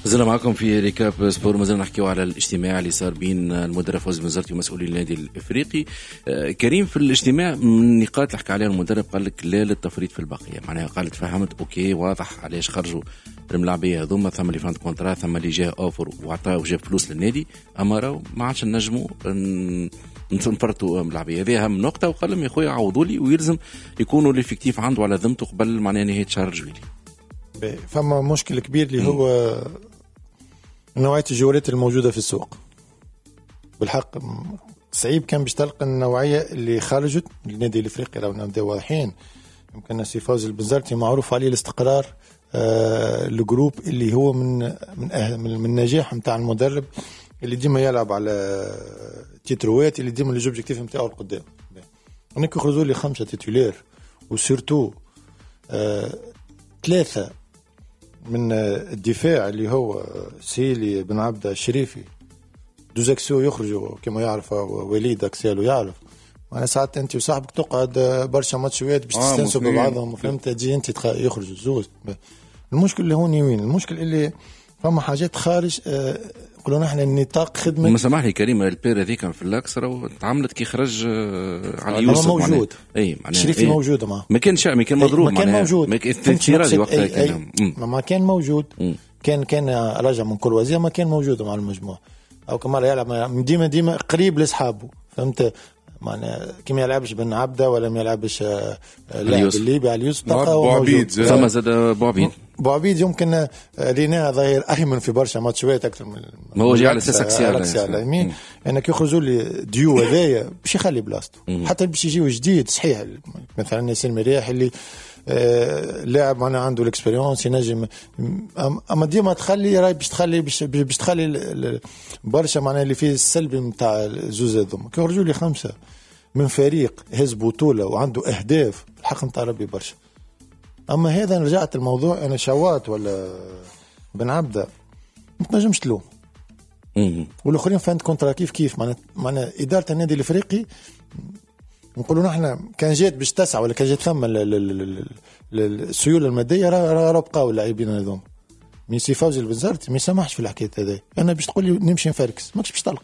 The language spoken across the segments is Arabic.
زلنا معكم في ريكاب سبور. مازلنا نحكيو على الاجتماع اللي صار بين المدرب فوزي بنزرتي ومسؤولي النادي الافريقي. كريم، في الاجتماع من النقاط اللي حكى عليها المدرب قال لك لا للتفريط في البقيه، معناها قال تفهمت اوكي واضح علاش خرجوا الملاعبيه هذوما، ثم اللي فانت كونترا، ثم اللي جاء اوفر وعطاه وجاب فلوس للنادي، اما راهو ما عادش نجموا نفرطوا ملاعبيه. هذه اهم نقطه. وقال لهم يا خويا عوضوا لي ويلزم يكونوا الافكتيف عنده على ذمته قبل معناها نهايه شهر جويلي. فما مشكل كبير اللي هو نوعية الجوالات الموجودة في السوق. بالحق صعيب كان باش تلقى النوعية اللي خرجت من النادي الافريقي. لو نبدا واضحين، يمكن سي فوزي البنزرتي معروف عليه الاستقرار، الجروب اللي هو من النجاح نتاع المدرب اللي ديما يلعب على تيتروات، اللي ديما الأوبجيكتيف نتاعو القدام. هناك يخرجوا لي 5 تيتولير وسيرتو 3 من الدفاع اللي هو سيلي بن عبد الشريفي، دوزاكسيو يخرجوا كما يعرف وليد أكسيالو يعرف. أنا ساعات أنت وصاحبك تقعد برشا ماتشات باش تستنسوا ببعضهم، فهمت؟ تجي أنت يخرجوا زوز. المشكل اللي هون وين؟ المشكل اللي فما حاجات خارج قلنا احنا نطاق خدمه. ما سمح لي كريم، البير هذيك في اللاكسرة تعاملت كي خرج على يوسف موجود. اي شريفي موجود معه، ما كان مضروب، ما كان موجود وقتها كان ما كان موجود. كان راجع من كروازيه، ما كان موجود مع المجموعه، او كمان يلعب ديما قريب لاصحابه، فهمت؟ معناها كيما يلعبش بن عبده ولا ما يلعبش لاعب الليبي على اليوسف بوعبيد. ثم زاد بوعبيد يمكن لينا ظاهر ايمن في برشا ماتشات اكثر من ما هو جاي على اساس اكسيال على اليمين. انك يخرجوا لي ديو هذايا باش يخلي بلاصته، حتى باش يجيو جديد صحيح. مثلا ياسين مرياح اللي لاعب معنا عنده الاكسبيريونس ينجم، اما ديما تخلي راي باش تخلي برشا معناها اللي فيه السلبي نتاع الزوز هذوما. يخرجوا لي 5 من فريق هز بطوله وعنده اهداف، الحق نتاع ربي برشا. اما هذا رجعت الموضوع انا شوات ولا بن عبده ما تنجمش تلوم، والاخرين فانت كونترا كيف معناها اداره النادي الافريقي نقولوا نحن كان جات باش تسعى ولا كان جات ثم السيوله الماديه راه بقاو اللاعبين هذوما. من سي فوزي البنزرتي ما يسمحش في الحكايه هذه. انا باش تقول لي نمشي نفركس، ماكش باش تلقى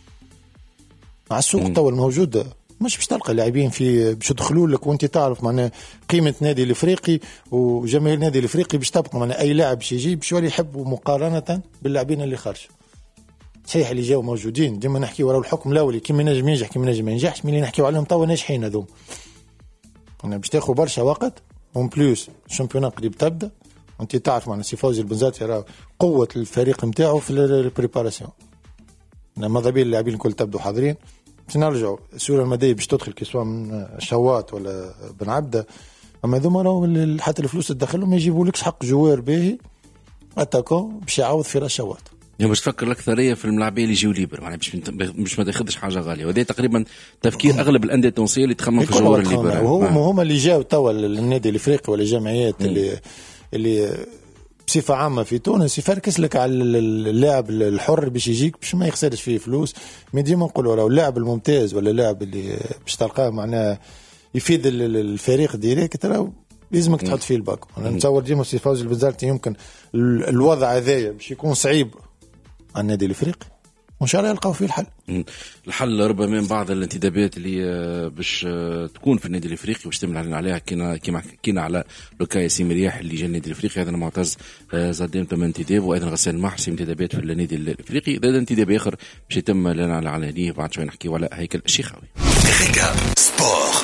مع السوق تو الموجود، مش باش تلقى لاعبين في باش يدخلوا لك وانت تعرف معناها قيمه نادي الافريقي وجماهير نادي الافريقي باش تبقى معناها اي لاعب باش يجي باش يولي يحبوا مقارنه باللاعبين اللي خرج. صحيح اللي جاوا موجودين ديما نحكيو ورا الحكم الاولي كيما نجم ينجح كيما نجم ما ينجحش، ملي نحكيو عليهم توا ناجحين هذوما. انا باش تاخذ برشا وقت اون بلوس الشامبيونات قريب تبدا، وانت تعرف معناها سي فوزي البنزرتي راه قوه الفريق نتاعو في البريباراسيون. ماذا بين اللاعبين الكل تبدو حاضرين. باش نرجعوا السوره الماديه باش تدخل كسوا من شوات ولا بن عبده، اما هذوما راهو حتى الفلوس تدخلهم ما يجيبولكش حق جوار باهي اتاكو باش يعوض في رشوات. يعني باش تفكر الأكثرية في الملاعبين اللي يجيو ليبر، معناها باش ما تاخذش حاجة غالية. وهذا تقريبا تفكير أغلب الأندية التونسية اللي تخمم في جوار الليبر. وهم اللي جاوا توا النادي الإفريقي ولا جمعيات اللي بصفة عامة في تونس يفركس لك على اللاعب الحر باش يجيك باش ما يخسرش فيه فلوس. ما ديما نقولوا راهو اللاعب الممتاز ولا اللاعب اللي باش تلقاه معناه يفيد الفريق ديريكت راهو لازمك تحط فيه الباك. انا نتصور ديما سي فوزي البنزرتي يمكن الوضع هذايا باش يكون صعيب على النادي الافريقي وان شاء الله يلقاو فيه الحل. الحل ربما من بعض الانتدابات اللي باش تكون في النادي الافريقي باش تمنع عليها كما حكينا على لوكا ياسين مرياح اللي جا النادي الافريقي. هذا معتز زادين ثم انتداب، وايضا غسان محسن انتدابات في النادي الافريقي. هذا انتداب اخر باش يتم لنا عليه بعد شوي نحكيو على هيكل الشيخاوي. ريكاب سبور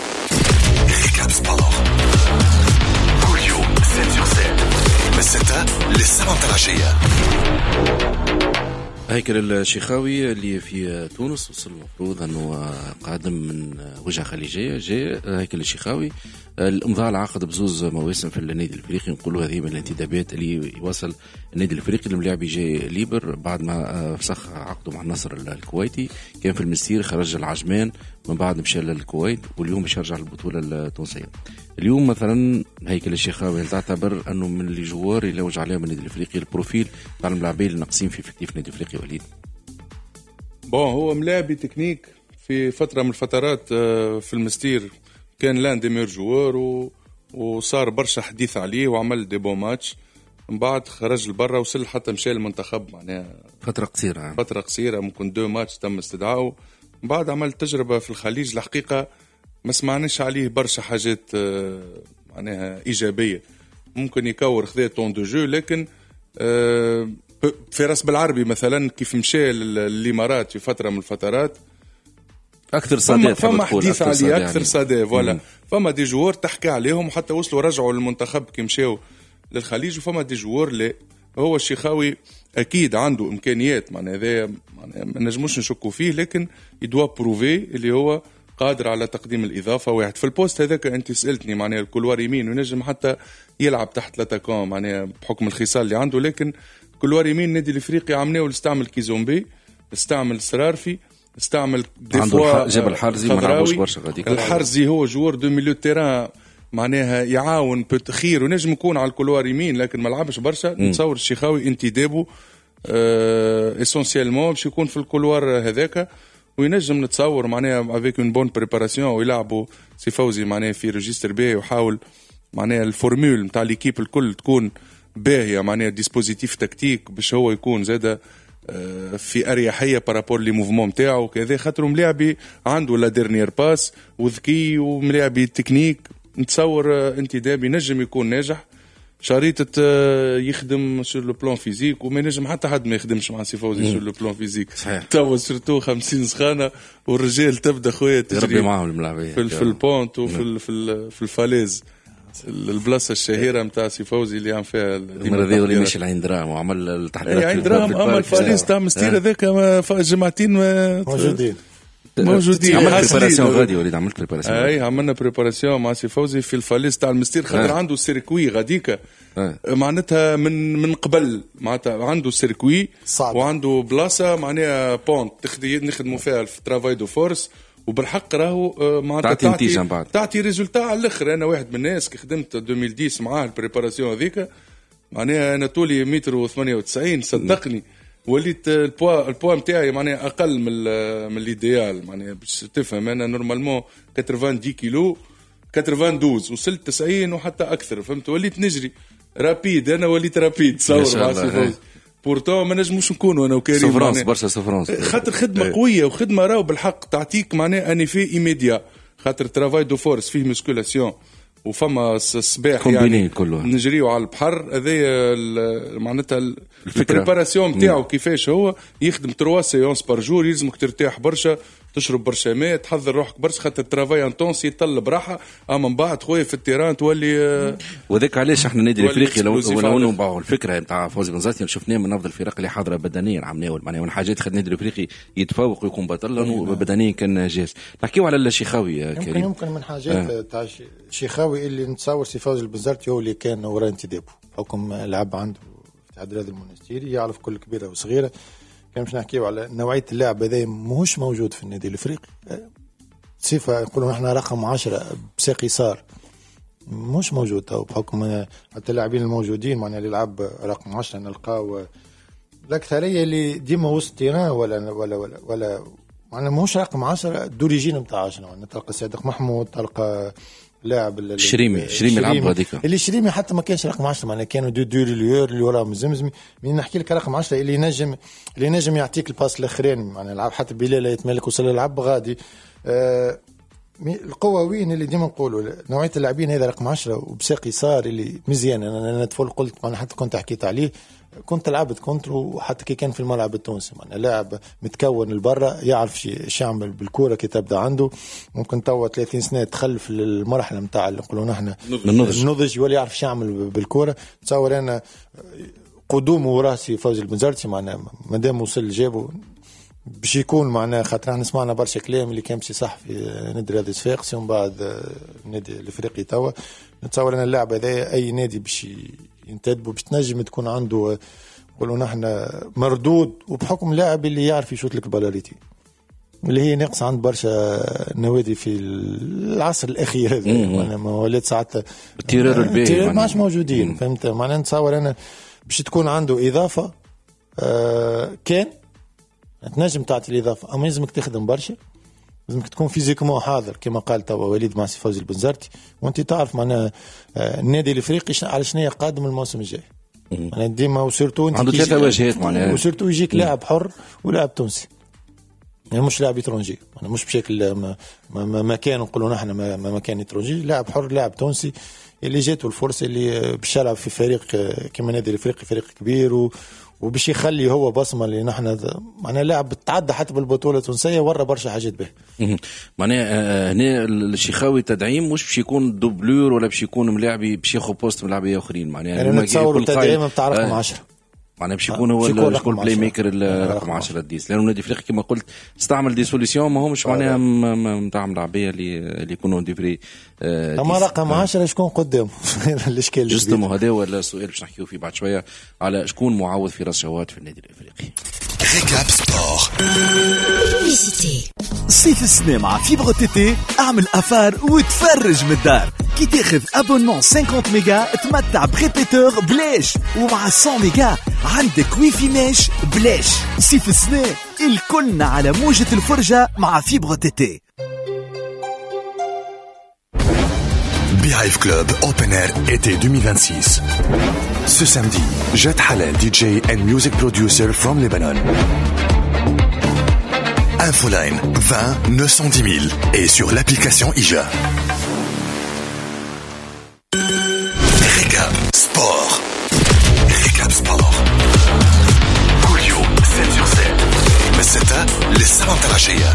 كل يوم 7 من 6 للسبعة العشية. هيكل الشيخاوي اللي في تونس وصل المفروض أنه قادم من وجهة خليجية. جاء هيكل الشيخاوي الامضاء العقد بزوز مواسم في النادي الافريقي. نقولوا هذه من الانتدابات اللي يوصل النادي الافريقي الملاعب جاي ليبر بعد ما فسخ عقده مع النصر الكويتي. كان في المسير خرج العجمان، من بعد مشى للكويت، واليوم باش يرجع للبطوله التونسيه. اليوم مثلا هيكل الشيخاوي هل تعتبر انه من اللي جوار يلوج عليهم النادي الافريقي البروفيل تاع الملاعبين اللي ناقصين في افكتيف النادي الافريقي؟ وليد هو ملاعبي تكنيك في فتره من الفترات في المستير كان لان دي مير جوار وصار برشا حديث عليه وعمل دي بو ماتش من بعد خرج لبرا وصل حتى مشى المنتخب معناها فترة قصيرة ممكن 2 ماتش تم استدعائه. من بعد عمل تجربة في الخليج الحقيقة ما سمعناش عليه برشا حاجات معناها إيجابية. ممكن يكور خذا طون دو جو، لكن في راس بالعربي مثلا كيف مشى للإمارات في فترة من الفترات أكثر صداقة، فما حديث عليه أكثر صداقة ولا فما دي جوار تحكي عليهم وحتى وصلوا رجعوا للمنتخب كي مشاو للخليج. وفما دي جوار اللي هو الشيخاوي أكيد عنده إمكانيات معناها هذا ما نجموش نشكوا فيه، لكن يدوا بروفي اللي هو قادر على تقديم الإضافة. واحد في البوست هذاك أنت سألتني معناها الكولوار يمين ونجم حتى يلعب تحت لاتاكون معناها بحكم الخصال اللي عنده، لكن كولوار يمين النادي الإفريقي عمناه استعمل كيزومبي، استعمل سرارفي، استعمل ديفوا جاب الحرزي ما لعبوش برشا غاديك. الحرزي هو جوار دو ميليو تيران معناها يعاون بتخير ونجم يكون على الكولوار يمين، لكن ما لعبش برشا. نتصور الشيخاوي انتدابه اسونسيالمون باش يكون في الكولوار هذاك، وينجم نتصور معناها افيك اون بون بريباراسيون ويلعبوا سي فوزي معناها في ريجستر باهي، ويحاول معناها الفورمول نتاع ليكيب الكل تكون باهيه معناها ديسبوزيتيف تكتيك باش هو يكون زاده في اريحيه بارابور لي موفمون نتاعو كذا، خاطر ملاعبي عنده لا ديرنيير باس وذكي وملاعبي تكنيك. نتصور انتدابي نجم يكون ناجح، شريطة يخدم سور لو بلان فيزيك، وما نجم حتى حد ما يخدمش مع سي فوزي سور لو بلان فيزيك. توا سورتو 50 سخانه والرجال تبدا خويا تجري معاهم الملاعبيه في البونت وفي الفاليز البلاصه الشهيره نتاع سي فوزي اللي عم فيها المرضي اللي ماشي العين دراهم وعمل التحضيرات عين دراهم. اما الفاليز تاع مستير هذاك جمعتين موجودين. عملت بريباراسيون غادي وليد، عملت بريباراسيون. اي عملنا بريباراسيون مع سي فوزي في الفاليز تاع المستير، خاطر عنده سيركوي غاديكا معناتها من قبل معناتها عنده سيركوي وعنده بلاصه معناها بونت نخدموا فيها في ترافاي دو فورس، وبالحق راهو معناتها تعطي ريزولتا على الاخر. انا واحد من الناس كي خدمت 2010 معاه البريباراسيون هذيك معناها انا طولي 1.98 صدقني، وليت البوا نتاعي معناها اقل من الايديال معناها باش تفهم. انا نورمالمون 90 كيلو 92 وصلت 90 وحتى اكثر، فهمت؟ وليت نجري رابيد، انا وليت رابيد تصور مع سيفوز. بورتون ما نجموش نكونوا انا وكريم سوفرانس برشا سوفرانس، خاطر خدمه قويه وخدمه راهو بالحق تعطيك معناها اني في ايميديا، خاطر ترافاي دو فورس فيه مسكولاسيون وفما الصباح يعني كله نجريو على البحر. هذايا معناتها البريباراسيون نتاعو كيفاش هو يخدم 3 سيونس بار جور، يلزمك ترتاح برشا، تشرب برشا ماء، تحضر روحك برشا، خاطر الترافاي انتونس يطلب راحه. اما من بعد خويا في التيران تولي وذاك علاش احنا النادي الافريقي لو نبعوا الفكره نتاع فوزي بن زرتي شفناه من افضل الفرق اللي حاضره بدنيا عملناه معناها من حاجات خد النادي الافريقي يتفوق ويكون بطلا وبدنيا كان جاهز. نحكيو على الشيخاوي كريم. يمكن من حاجات تاع الشيخاوي اللي نتصور سي فوزي بن زرتي هو اللي كان وراء انتدابه حكم لعب عنده في اتحاد المونستيري، يعرف كل كبيره وصغيره. كان مش نحكيو على نوعيه اللعب هذا ماهوش موجود في النادي الافريقي. صفه يقولوا احنا رقم 10 بساقي صار مش موجود تو بحكم حتى اللاعبين الموجودين معناها اللي يلعب رقم 10 نلقاو الاكثريه اللي ديما وسط تيران ولا معناها ماهوش رقم 10 دوريجين نتاع 10. معناها تلقى صادق محمود، تلقى لاعب الشريمي لعب هذيك اللي الشريمي حتى ما كانش رقم 10 معناها كانوا دوريليور اللي وراهم الزمزمي. من نحكي لك رقم 10 اللي نجم يعطيك الباس الاخراني معناها لعب حتى بلال يتملك وصل يلعب غادي. القوة وين اللي ديما نقولوا نوعية اللاعبين هذا رقم 10 وبساقي صار اللي مزيان. أنا طفل قلت أنا حتى كنت حكيت عليه، كنت لعبت كونترو وحتى كي كان في الملعب التونسي معناها لاعب متكون البرة يعرف شو يعمل بالكورة كي تبدا عنده. ممكن توا 30 سنة تخلف المرحلة نتاع اللي نقولوا نحن النضج ولا يعرف شو يعمل بالكورة. تصور أنا قدومه وراسي فوزي بن زرتي معناها مادام وصل جابه باش يكون معناه خاطر احنا سمعنا برشا كلام اللي كان ماشي صح في نادي رياضي صفاقسي ومن بعد نادي الافريقي. توا نتصور ان اللاعب هذا اي نادي باش ينتدبوا باش تنجم تكون عنده نقولوا نحن مردود، وبحكم لاعب اللي يعرف يشوط لك البلاريتي اللي هي ناقص عند برشا نوادي في العصر الاخير هذا. ما ولات ساعات التيرير الباهي ما عادش موجودين، فهمت؟ معناه نتصور انا باش تكون عنده اضافه كان تنجم تعطي الإضافة، أما لازمك تخدم برشا، لازمك تكون فيزيكمون حاضر كما قال توا وليد مع سي فوزي بن زرتي. وانت تعرف معنا النادي الافريقي على شنو قادم الموسم الجاي. معناها ديما وسيرتو انت عنده 3 واجهات معناها وسيرتو يجيك لاعب حر ولاعب تونسي يعني مش لاعب اترونجي يعني مش بشكل ما كان نقولوا نحن ما كان اترونجي لاعب حر لاعب تونسي اللي جاته الفرصه اللي باش يلعب في فريق كما نادي الافريقي فريق كبير وباش يخلي هو بصمه اللي نحن معناها لاعب تعدى حتى بالبطوله التونسيه ورا برشا حاجات به معناها هنا الشيخاوي تدعيم مش باش يكون دوبلور ولا باش يكون ملاعبي باش ياخذ بوست ملاعبيه اخرين معناها يعني نتصور التدعيم بتاع رقم 10 معناها باش يكون هو البلاي ميكر رقم 10 الديس لانه النادي الافريقي كما قلت استعمل دي سوليسيون ما همش معناها نتاع ملاعبيه اللي يكونوا ديفري اما رقم 10 شكون قدامه الاشكال جوستوم هذا ولا السؤال باش نحكيو فيه بعد شويه على شكون معوض فراس شوات في النادي الافريقي. ريكاب سبور. صيف السنة مع فيبر تيتي اعمل افار وتفرج من الدار كي تاخذ ابونمون 50 ميجا تمتع بريبيتور بلاش ومع 100 ميجا عندك ويفي ماش بلاش. صيف السنة الكلنا على موجة الفرجة مع فيبر تيتي. Beehive Club Open Air été 2026. Ce samedi, Jet Halal DJ and music producer from Lebanon. Infoline 20 910 000 et sur l'application IJA. Récap Sport. Récap Sport. كل يوم 7/7 من 6 للسبعة العشية.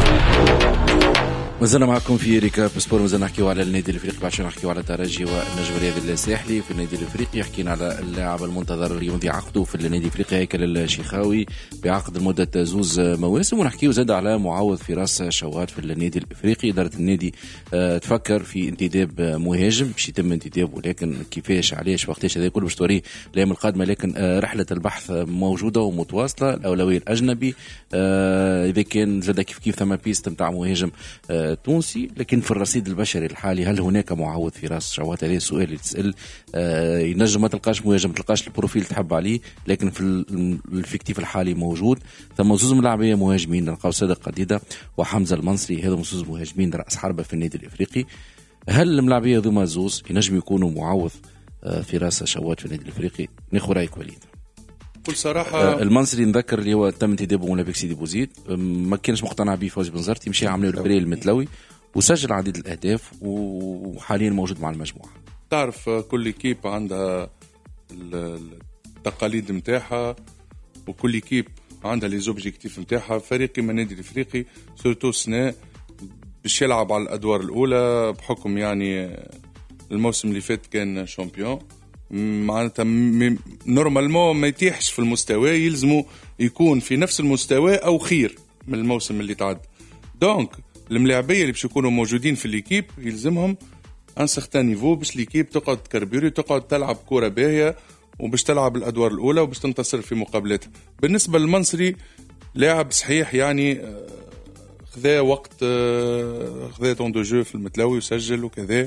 مازلنا معكم في ريكاب سبور. مازلنا نحكيو على النادي الافريقي بعد شوي نحكيو على الترجي والنجم الرياضي الساحلي. في النادي الافريقي حكينا على اللاعب المنتظر اللي يمضي عقده في النادي الافريقي هيكل الشيخاوي بعقد لمده 2 مواسم. ونحكيو زاد على معوض فراس شوات في النادي الافريقي. اداره النادي تفكر في انتداب مهاجم باش يتم انتدابه ولكن كيفاش علاش وقتاش هذا كله باش توريه الايام القادمه. لكن رحله البحث موجوده ومتواصله. الاولويه الاجنبي اذا كان زاد كيف ثم بيست نتاع مهاجم تونسي. لكن في الرصيد البشري الحالي هل هناك معوض فراس شوات؟ هذا السؤال اللي تسأل. ينجم ما تلقاش مهاجم ما تلقاش البروفيل تحب عليه لكن في الفيكتيف الحالي موجود. ثم زوز ملاعبيه مهاجمين نلقاو صادق قديده وحمزه المنصري هذا زوز مهاجمين راس حربه في النادي الافريقي. هل الملاعبيه ذوما زوز ينجم يكونوا معوض فراس شوات في النادي الافريقي؟ ناخذ رايك وليد. بكل صراحه المنصري نذكر اللي هو تم انتدابه من بيكسي دي بوزيد ما كانش مقتنع به فوزي بنزرتي مشي عملوا البري المتلوي وسجل عديد الاهداف وحاليا موجود مع المجموعه. تعرف كل كيب عندها التقاليد نتاعها وكل كيب عندها لي زوبجيكتيف نتاعها. فريق كيما النادي الافريقي سورتو سنة باش يلعب على الادوار الاولى بحكم يعني الموسم اللي فات كان شامبيون معناتها نورمالمون ما يتيحش في المستوى يلزمه يكون في نفس المستوى او خير من الموسم اللي تعد. دونك الملاعبيه اللي باش يكونوا موجودين في ليكيب يلزمهم ان سيغتان نيفو باش ليكيب تقعد تكربيري تقعد تلعب كره باهيه وباش تلعب الادوار الاولى وباش تنتصر في مقابلاتها. بالنسبه للمنصري لاعب صحيح يعني خذا وقت خذا طون دو جو في المتلوي وسجل وكذا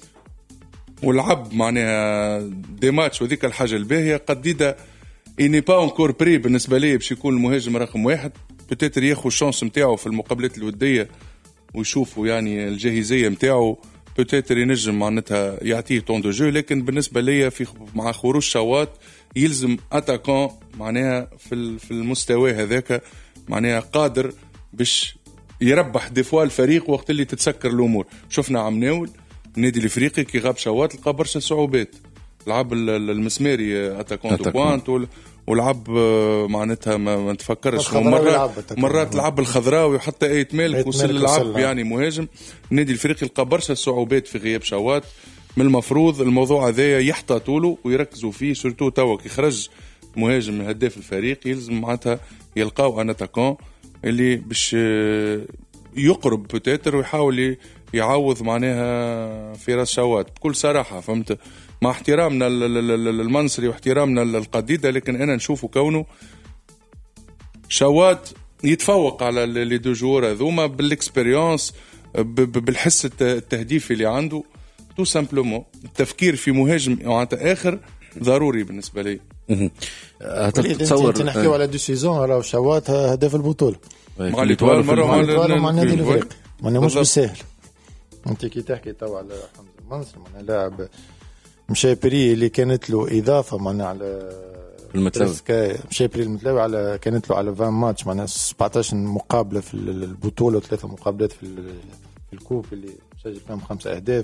ولعب معناها دي ماتش وذيك الحاجه الباهيه قديده اني با انكور بري بالنسبه لي باش يكون المهاجم رقم 1. بتاتر ياخذ الشانس نتاعو في المقابلات الوديه ويشوفوا يعني الجاهزيه نتاعو بتاتر ينجم معناتها يعطيه طون دو جو. لكن بالنسبه لي في مع خروج شوات يلزم اتاكون معناها في المستوى هذاك معناها قادر باش يربح ديفوا الفريق وقت اللي تتسكر الامور. شفنا عمناول النادي الافريقي كي غاب شوات لقى برشا صعوبات. لعب المسماري اتاكون دو بوانت ولعب معناتها ما نتفكرش مرات لعب الخضراوي وحتى ايت مالك وصل لعب يعني مهاجم. النادي الافريقي لقى برشا صعوبات في غياب شوات. من المفروض الموضوع هذايا يحتاطوا له ويركزوا فيه سورتو توا كي خرج مهاجم من هداف الفريق يلزم معناتها يلقاو ان اتاكون اللي باش يقرب بوتيتر ويحاول يعوض معناها فراس شوات بكل صراحه. فهمت مع احترامنا المنصري واحترامنا للقديده لكن انا نشوفه كونه شوات يتفوق على لي دو جوار هذوما بالاكسبيريونس بالحس التهديفي اللي عنده. تو سامبلومون التفكير في مهاجم معناتها اخر ضروري بالنسبه لي. تصور نحكيو على دو سيزون على شوات هداف البطوله مع الإطوال مرة مع النادي الافريقي مش بالسهل. انت كي تحكي توا على حمزه المنصري معناها لاعب مشى بري اللي كانت له اضافه معناها على المتلاوي، مشى بري المتلاوي على كانت له على 20 ماتش معناها 17 مقابله في البطوله و3 مقابلات في الكوب اللي سجل فيهم 5 أهداف.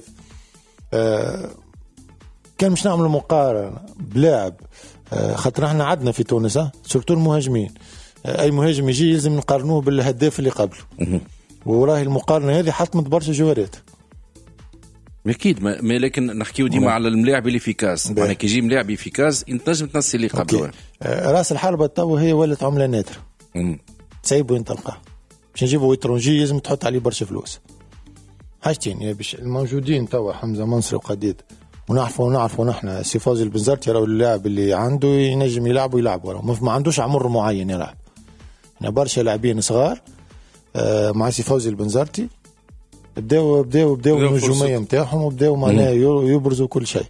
كان مش نعمل مقارنه بلاعب خاطر احنا عندنا في تونس سورتو المهاجمين، اي مهاجم يجي يلزم نقارنوه بالهداف اللي قبله، وراهي المقارنه هذه حطمت برشا جوارات اكيد. ما لكن نحكيو ديما على الملاعب اللي في كاس، معناها كي يجي ملاعب في كاس انت تنجم تنسي اللي قبله. راس الحربه تو هي ولات عمله نادره، تصيب وين تلقاه، باش نجيبوا ويترونجي لازم تحط عليه برشا فلوس. حاجتين يعني باش الموجودين تو حمزه منصري وقديد ونعرفوا نحن سي فوزي البنزرتي راهو اللاعب اللي عنده ينجم يلعب ما عندوش عمر معين يلعب. يعني برشا لاعبين صغار مع سي فوزي البنزرتي بداو النجوميه نتاعهم وبداو معناها يبرزوا كل شيء.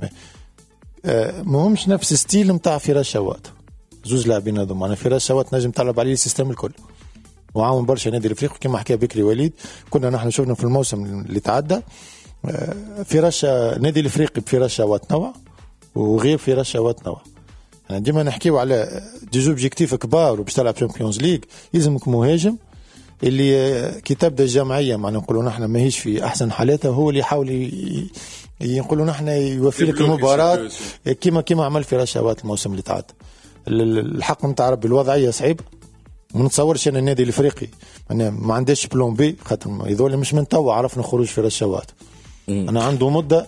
ما همش نفس ستيل نتاع فراس شوات، زوز لاعبين هذو معناها فراس شوات نجم تلعب عليه السيستم الكل وعاون برشا نادي الافريقي كما حكى بكري وليد. كنا نحن شفنا في الموسم اللي تعدى فراس نادي الافريقي بفراس شوات نوع وغير فراس شوات نوع. يعني ديما نحكيو على دي زوبجيكتيف كبار وباش تلعب شامبيونز ليج يلزمك مهاجم اللي كي تبدا الجمعيه معناها نقولوا نحن ماهيش في احسن حالاتها، هو اللي يحاول يقولوا نحن يوفي لك المباراه كيما عمل في رشاوات الموسم اللي تعدى. الحق نتاع ربي الوضعيه صعيبه، ما نتصورش ان النادي الافريقي ما عندهش بلون بي خاطر يذول مش من توا عرفنا خروج في رشاوات. انا عنده مده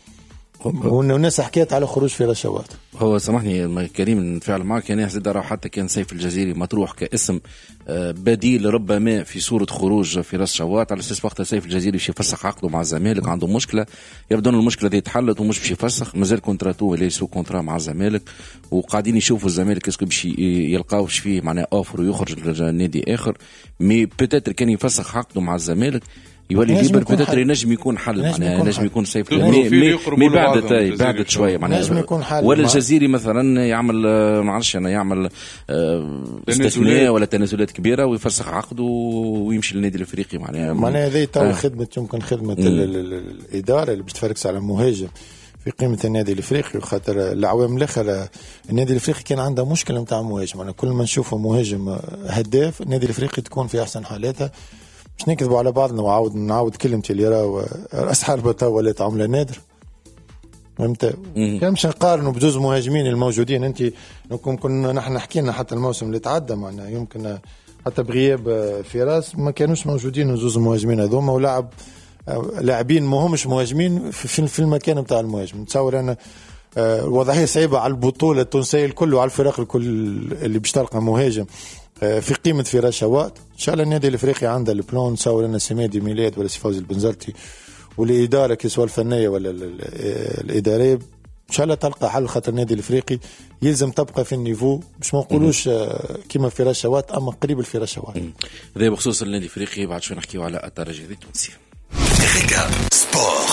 والناس حكيت على خروج في رشاوات. هو سامحني كريم نتفاعل معك، يعني زاد راه حتى كان سيف الجزيري مطروح كاسم بديل ربما في صورة خروج في راس شوات، على اساس وقتها سيف الجزيري باش يفسخ عقده مع الزمالك، عنده مشكله يبدو ان المشكله دي تحلت ومش باش يفسخ، مازال كونتراتو اللي سو كونترا مع الزمالك، وقاعدين يشوفوا الزمالك اسكو باش يلقاوش فيه معناه اوفر ويخرج لنادي اخر. مي بوتيتر كان يفسخ عقده مع الزمالك يولي ليبر بوتيتر ينجم يكون حل معناها، ينجم يكون سيف مي بعد شويه معناها. ولا الجزيري مثلا يعمل ما عرفش انا يعمل استثناء ولا تنازلات كبيره ويفسخ عقده ويمشي للنادي الافريقي معناها هذه تو خدمه يمكن خدمه الاداره اللي باش تفركس على مهاجم في قيمه النادي الافريقي. وخاطر العوام الاخر النادي الافريقي كان عنده مشكله نتاع مهاجم، انا كل ما نشوفه مهاجم هداف النادي الافريقي تكون في احسن حالاتها. مش نكذبوا على بعضنا ونعاود كلمتي اللي راه راس حربة تو ولات عمله نادر. فهمت؟ كان مش نقارنوا بجوز مهاجمين الموجودين. انت كنا نحن حكينا حتى الموسم اللي تعدى معنا يمكن حتى بغياب فراس ما كانوش موجودين زوز المهاجمين هذوما، ولاعب لاعبين ما همش مهاجمين في المكان نتاع المهاجم. نتصور انا الوضعيه صعيبه على البطوله التونسيه الكل وعلى الفرق الكل اللي باش تلقى مهاجم في قيمة فراس شوات. إن شاء الله النادي الإفريقي عنده البلان، نساو لنا سمادي ميلاد ولا سي فوزي البنزرتي والإدارة كسوا الفنية ولا الإدارية إن شاء الله تلقى حل. خاطر النادي الإفريقي يلزم تبقى في النيفو، مش ما نقولوش كيما فراس شوات أما قريب الفراس شوات. هذا بخصوص النادي الإفريقي. بعد شوي نحكيو على الترجي التونسي. ريكاب سبور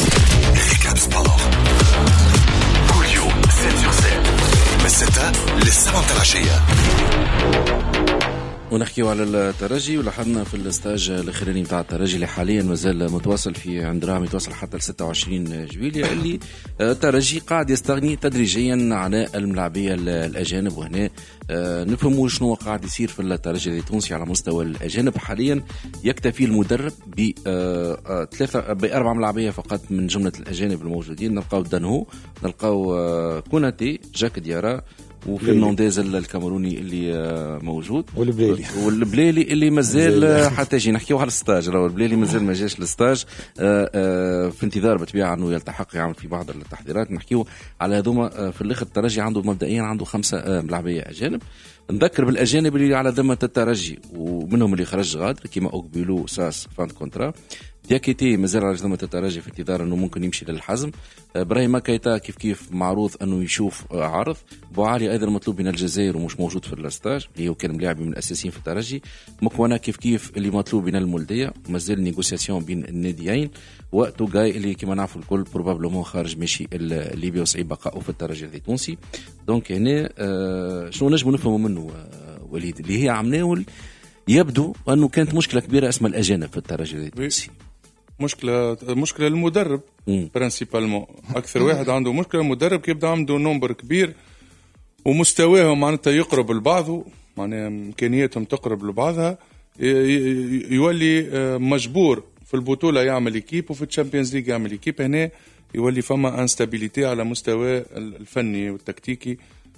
كل يوم 7/7 من 6 للسبعة العشية. ونحكيو على الترجي، ولاحظنا في الاستاج الاخراني نتاع الترجي اللي حاليا مازال متواصل في عند راهم يتواصل حتى ل 26 جويلية، اللي الترجي قاعد يستغني تدريجيا عن الملاعبيه الاجانب. وهنا نفهموا شنو قاعد يصير في الترجي التونسي على مستوى الاجانب. حاليا يكتفي المدرب بأربع ملاعبيه فقط من جمله الاجانب الموجودين. نلقاو دانهو، نلقاو كوناتي، جاك ديارا، وفي النونديز الكاميروني اللي موجود، والبليلي اللي مازال حتى يجي. نحكيو على الستاج، راهو البليلي مازال ما جاش للستاج، في انتظار بطبيعه انه يلتحق يعمل في بعض التحضيرات. نحكيو على هذوما. في الاخر الترجي عنده مبدئيا عنده 5 ملاعبيه اجانب. نذكر بالاجانب اللي على ذمه الترجي ومنهم اللي خرج غادر كيما اوكبيلو ساس فاند كونترا. دياكيتي مازال على ذمه الترجي في انتظار انه ممكن يمشي للحزم. ابراهيم كايتا كيف معروض انه يشوف عرض. بوعالي ايضا مطلوب من الجزائر ومش موجود في الاستاج اللي هو كان ملاعب من الاساسيين في الترجي. مكوانا كيف اللي مطلوب من المولديه، مازال نيغوسياسيون بين الناديين. وتوغاي اللي كما نعرفوا الكل بروبابلومون خارج ماشي الليبيا وصعيب بقائه في الترجي التونسي. دونك هنا شنو نجموا نفهموا منه وليد اللي هي عمناول يبدو انه كانت مشكله كبيره اسمها الاجانب في الترجي التونسي. مشكله المدرب برانسيبالمون. اكثر واحد عنده مشكله المدرب، كي يبدا عنده نمبر كبير ومستواهم معناتها يقرب لبعضه، معناها امكانياتهم تقرب لبعضها، يولي مجبور في البطوله يعمل ايكيب وفي الشامبيونز ليج يعمل ايكيب. هنا يولي فما انستابيليتي على مستوى الفني والتكتيكي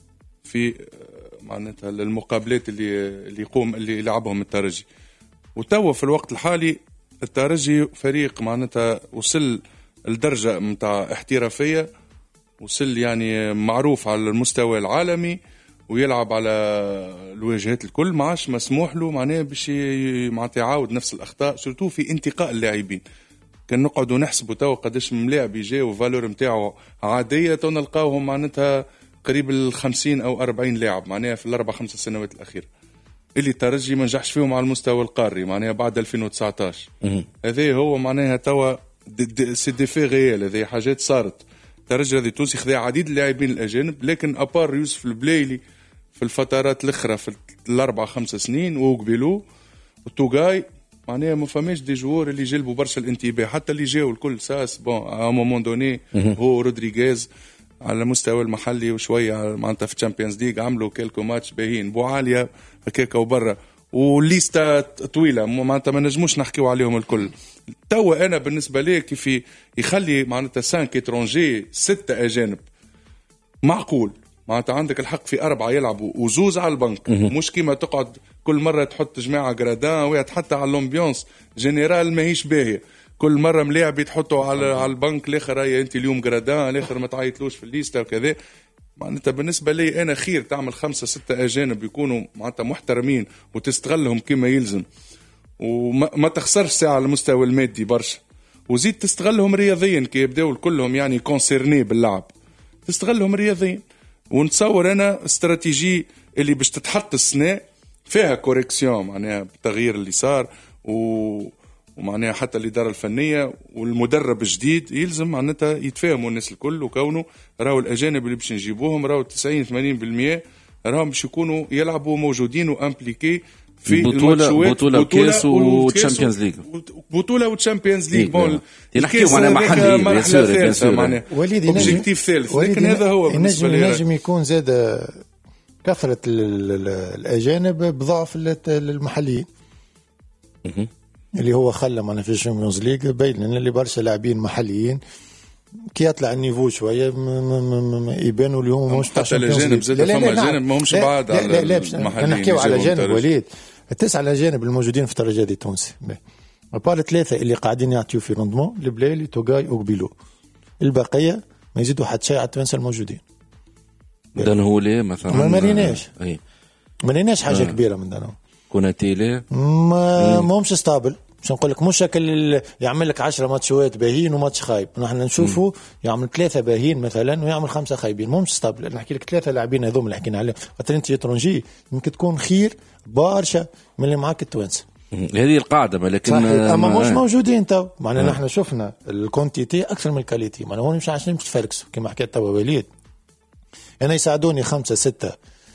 في معناتها المقابلات اللي يلعبهم الترجي. وتوا في الوقت الحالي الترجي فريق معناتها وصل الدرجة متاع احترافية، وصل يعني معروف على المستوى العالمي ويلعب على الواجهات الكل. ما عادش مسموح له معناه باش معناتها يعاود نفس الأخطاء، سورتو في انتقاء اللاعبين. كان نقعدوا نحسبوا توا قداش من لاعب يجي وفالور متاعه عادية، تو نلقاوهم معناتها قريب 50 أو 40 لاعب معناها في ال4-5 سنوات الأخيرة اللي الترجي ما نجحش فيهم على المستوى القاري معناها بعد 2019. هذا هو معناها توا سي ديفي غيال، هذه حاجات صارت. الترجي هذه تونسي خذا عديد اللاعبين الأجانب، لكن أبار يوسف البلايلي في الفترات الأخرى في 4-5 سنين وقبلوه وتوغاي معناها ما فماش دي جوور اللي جلبوا برشا الانتباه. حتى اللي جاوا الكل ساس بون ا مومون دوني هو رودريغيز على المستوى المحلي وشويه معناتها في تشامبيونز ليغ عملوا كيلكو ماتش باهين، بوعاليه هكاك وبرا، وليستا طويله معناتها ما نجموش نحكيو عليهم الكل. توا انا بالنسبه لي كيف يخلي معناتها 5 اترونجي 6 اجانب معقول، معناتها عندك الحق في 4 يلعبوا وزوز على البنك، مش كيما تقعد كل مرة تحط جماعة جرادان ويا حتى على الامبيونس جنرال ماهيش باهية. كل مرة ملاعب تحطوا على البنك، الاخر هي انت اليوم جرادان، الاخر ما تعيطلوش في الليسته وكذا. معناتها بالنسبة لي انا خير تعمل 5-6 اجانب يكونوا معناتها محترمين وتستغلهم كما يلزم، وما تخسرش ساعة على المستوى المادي برشا، وزيد تستغلهم رياضيا كي يبداو كلهم يعني كونسيرني باللعب، تستغلهم رياضيا. ونتصور انا استراتيجي اللي باش تتحط السنة فيها كوريكسيون معناها بالتغيير اللي صار ومعناها حتى الإدارة الفنية والمدرب الجديد يلزم معناتها يتفاهموا الناس الكل، وكونه راهو الأجانب اللي باش نجيبوهم راهو 90-80% راهم باش يكونوا يلعبوا موجودين وامبليكي في بطولة وكاس وتشامبيونز ليغ، بطولة وتشامبيونز ليغ. بون نحكيو معناها محلي معناها اوبجيكتيف ثالث، لكن هذا هو بالنسبة لي نجم يكون زاد كثرة الأجانب بضعف المحليين اللي هو خلى معنا في الشامبيونز ليغ بين ان اللي برشا لاعبين محليين كي يطلع النيفو شويه يبانوا اليوم مش تاع الأجانب زاد فما أجانب ما همش بعاد على المحليين. نحكيو على جانب وليد 9 الأجانب الموجودين في الترجي التونسي، أبار 3 اللي قاعدين يعطيو في روندمون البلايلي توغاي وقبيلو، البقيه ما يزيدوا حتى شيء على التوانسه الموجودين. دانهولي مثلا ما ليناش حاجه كبيره من دانهو. كوناتيلي ما همش ستابل، مش نقول لك مش شكل يعمل لك 10 ماتشات باهين وماتش خايب. نحن نشوفوا يعمل 3 باهين مثلا ويعمل 5 خايبين، مش ستابل. نحكي لك 3 لاعبين هذوم اللي حكينا عليهم، خاطر انت ترونجي ممكن تكون خير برشا من اللي معاك التوانسه. هذه القاعده، لكن اما مش موجودين تو. معناها نحن شفنا الكونتيتي اكثر من الكاليتي. معناها هون مش عشان تفركسوا كما حكيت تو وليد. انا يساعدوني 5-6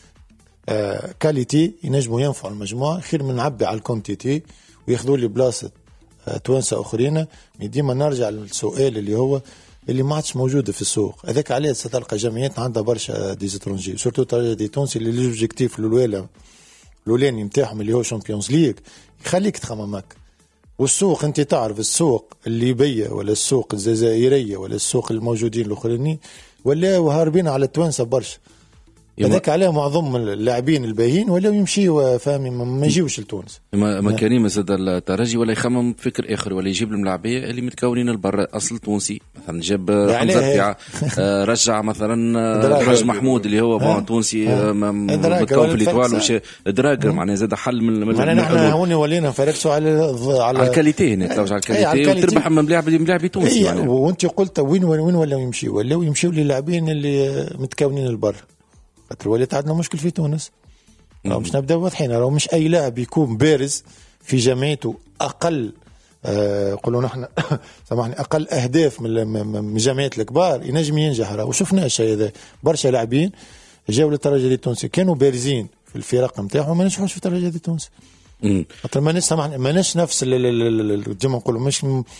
كاليتي ينجموا ينفعوا المجموعه خير من نعبي على الكونتيتي وياخذوا لي بلاصه توانسه اخرين. ديما نرجع للسؤال اللي هو اللي ما عادش موجوده في السوق هذاك. عليه ستلقى جمعيات عندها برشا ديزيترونجي سورتو ترجي تونسي اللي لوبجيكتيف الاولاني نتاعهم اللي هو شامبيونز ليغ يخليك تخممك. والسوق انت تعرف السوق الليبيه ولا السوق الجزائريه ولا السوق الموجودين الاخرين ولا هاربين على التوانسه برشا. هذاك عليه معظم اللاعبين الباهين ولا يمشيوا فاهمين ما يجيوش لتونس. ما كريم زاد الترجي ولا يخمم فكر اخر ولا يجيب الملاعبيه اللي متكونين البرا اصل تونسي. مثلا جاب حمزه رجع مثلا الحاج محمود اللي هو بون تونسي متكون في الايطوال وش دراجر. معناها زاد حل من نحن هوني ولينا نفركسوا على الكاليتي. هنا تلوج على الكاليتي وتربح من ملاعب تونسي. وانت قلت وين ولا يمشي ولا يمشيوا للاعبين اللي متكونين البرا. الوليد عندنا مشكل في تونس. مش نبدأ واضحين. لو مش أي لاعب يكون بارز في جمعيته أقل قلوا نحن سامحني أقل أهداف من جمعيات الكبار ينجم ينجح. وشفنا الشيء هذا برشا لاعبين جاوا للترجي التونسي كانوا بارزين في الفرق نتاعهم ما نجحوش في الترجي التونسي. خاطر ما نسمع ما نفس الجمع نقولوا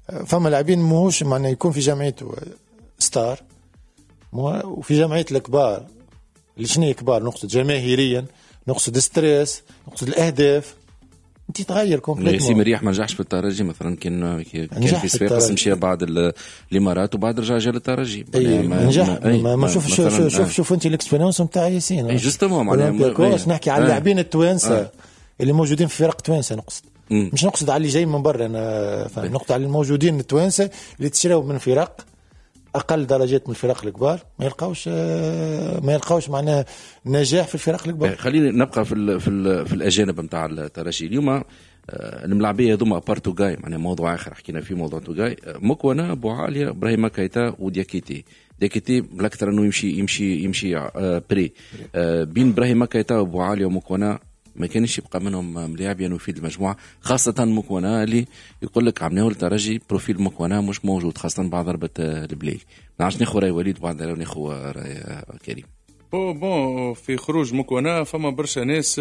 فما لاعبين موش معناه يكون في جمعيته ستار وفي جمعية الكبار اللي شنو كبار نقصد جماهيريا نقصد ستريس نقصد الأهداف انت تغير كومبليتمون. ياسين مريح ما نجحش في الترجي مثلا كان في صفاقس مشى بعد الامارات وبعد رجع جا للترجي نجح ما شوف انت الاكسبيريونس نتاع ياسين جوستومون معناها نحكي على اللاعبين التوانسه اللي موجودين في فرق توانسه نقصد مش نقصد على اللي جاي من برا انا نقصد على الموجودين التوانسه اللي تشراو من فرق اقل درجات من الفرق الكبار ما يلقاوش معناها نجاح في الفرق الكبار. خلينا نبقى في الاجانب نتاع الترجي اليوم. الملاعبيه هذوما بارتوغاي معناها موضوع اخر حكينا فيه موضوع توغاي مكونه بوعاليا ابراهيم كايتا ودياكيتي بالاكثر انه يمشي بري بين ابراهيم كايتا وبوعاليا ومكونه ما كانش يبقى منهم ملاعب يفيد المجموعه خاصه مكونه اللي يقول لك عملوا الترجي بروفيل مكونه مش موجود خاصه بعد ضربه البليل. ما عادش ناخذ راي وليد بعد ناخذ راي كريم. بون في خروج مكونه فما برشا ناس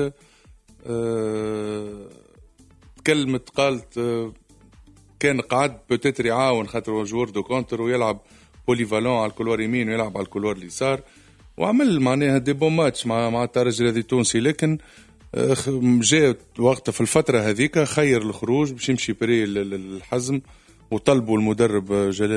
تكلمت قالت كان قعد بوتيتر يعاون خاطر جوار دو كونتر ويلعب بوليفالون على الكولوار يمين ويلعب على الكولوار اليسار وعمل معناها دي بون ماتش مع الترجي الذي التونسي. لكن جاء وقت في الفترة هذيك خير الخروج باش يمشي بري الحزم وطلبوا المدرب جلال